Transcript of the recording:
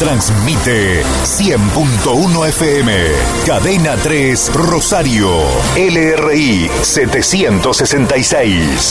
Transmite 100.1 FM. Cadena 3 Rosario. LRI 766.